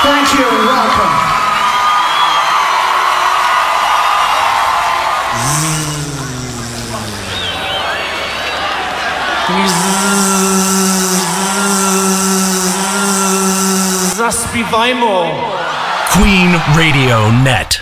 Thank you and welcome. Zaspívajmo. Queen Radio Net.